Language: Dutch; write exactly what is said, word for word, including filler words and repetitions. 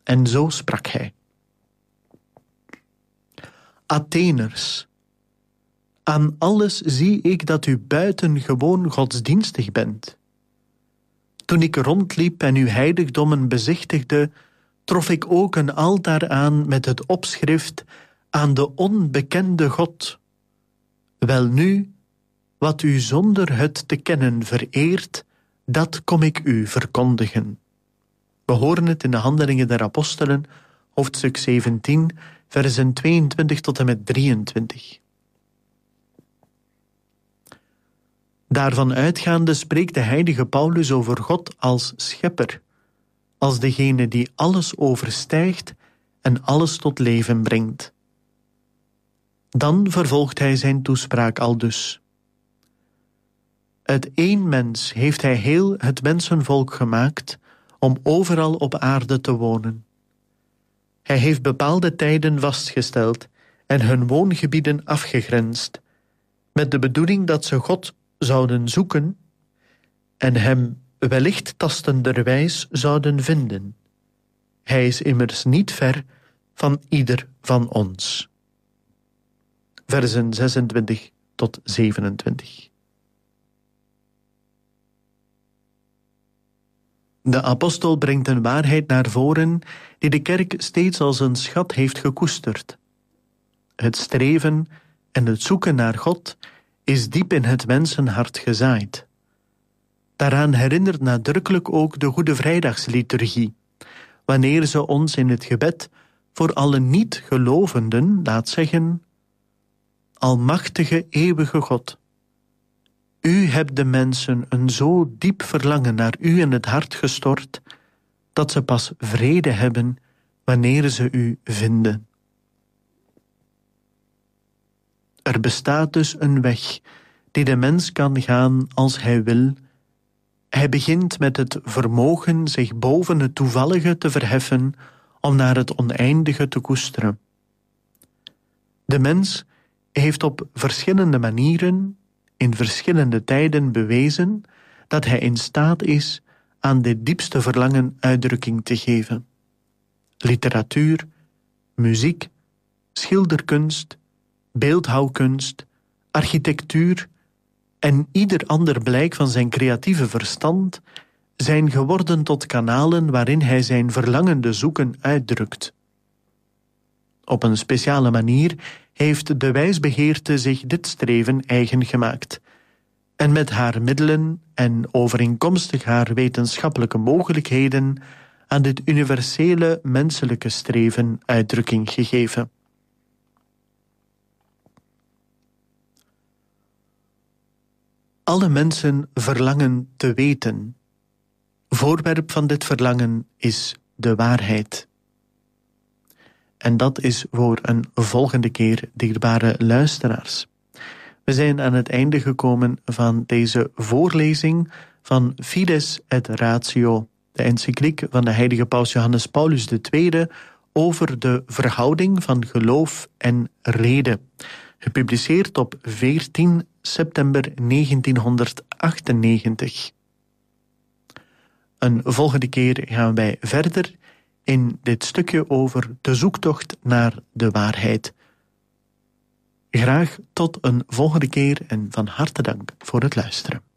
En zo sprak hij. Atheners, aan alles zie ik dat u buitengewoon godsdienstig bent. Toen ik rondliep en uw heiligdommen bezichtigde, trof ik ook een altaar aan met het opschrift aan de onbekende God. Welnu, wat u zonder het te kennen vereert, dat kom ik u verkondigen. We horen het in de Handelingen der Apostelen, hoofdstuk zeventien, versen tweeëntwintig tot en met drieëntwintig. Daarvan uitgaande spreekt de heilige Paulus over God als schepper, als degene die alles overstijgt en alles tot leven brengt. Dan vervolgt hij zijn toespraak aldus. Uit één mens heeft hij heel het mensenvolk gemaakt om overal op aarde te wonen. Hij heeft bepaalde tijden vastgesteld en hun woongebieden afgegrensd, met de bedoeling dat ze God zouden zoeken en hem wellicht tastenderwijs zouden vinden. Hij is immers niet ver van ieder van ons. Versen zesentwintig tot zevenentwintig. De apostel brengt een waarheid naar voren die de kerk steeds als een schat heeft gekoesterd. Het streven en het zoeken naar God is diep in het mensenhart gezaaid. Daaraan herinnert nadrukkelijk ook de Goede Vrijdagsliturgie, wanneer ze ons in het gebed voor alle niet-gelovenden laat zeggen: Almachtige, eeuwige God, u hebt de mensen een zo diep verlangen naar u in het hart gestort, dat ze pas vrede hebben wanneer ze u vinden. Er bestaat dus een weg die de mens kan gaan als hij wil. Hij begint met het vermogen zich boven het toevallige te verheffen om naar het oneindige te koesteren. De mens heeft op verschillende manieren in verschillende tijden bewezen dat hij in staat is aan dit diepste verlangen uitdrukking te geven. Literatuur, muziek, schilderkunst, beeldhouwkunst, architectuur en ieder ander blijk van zijn creatieve verstand zijn geworden tot kanalen waarin hij zijn verlangende zoeken uitdrukt. Op een speciale manier heeft de wijsbegeerte zich dit streven eigen gemaakt en met haar middelen en overeenkomstig haar wetenschappelijke mogelijkheden aan dit universele menselijke streven uitdrukking gegeven. Alle mensen verlangen te weten. Voorwerp van dit verlangen is de waarheid. En dat is voor een volgende keer, dierbare luisteraars. We zijn aan het einde gekomen van deze voorlezing van Fides et Ratio, de encycliek van de heilige paus Johannes Paulus de Tweede over de verhouding van geloof en reden, gepubliceerd op veertien september negentienhonderdachtennegentig. Een volgende keer gaan wij verder in dit stukje over de zoektocht naar de waarheid. Graag tot een volgende keer en van harte dank voor het luisteren.